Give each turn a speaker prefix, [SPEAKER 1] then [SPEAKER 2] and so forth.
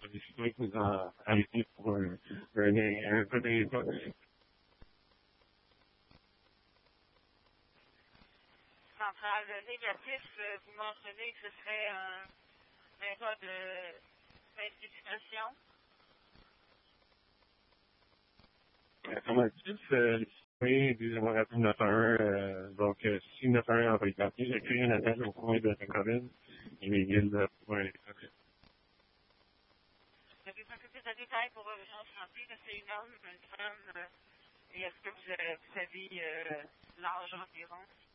[SPEAKER 1] solliciter que vous en arrêtez pour un peu d'impôt.
[SPEAKER 2] Central négatif, vous mentionnez que ce serait un cas d'institution.
[SPEAKER 1] Informatif, oui, disons rappel 91. Donc, si 91 en fait partie, j'ai créé un appel au coin de la commune et les villes pour un école.
[SPEAKER 2] Vous avez un peu plus de détails pour Urgence Santé, que c'est une homme, une femme, et est-ce que vous savez l'âge environ?